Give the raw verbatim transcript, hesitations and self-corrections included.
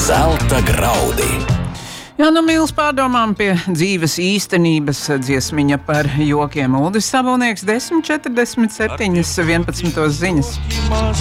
Zelta graudi. Jā, nu mīls pārdomām pie dzīves īstenības dziesmiņa par jokiem. Uldis Sabulnieks, desmit četrdesmit septiņas, vienpadsmitos ziņas.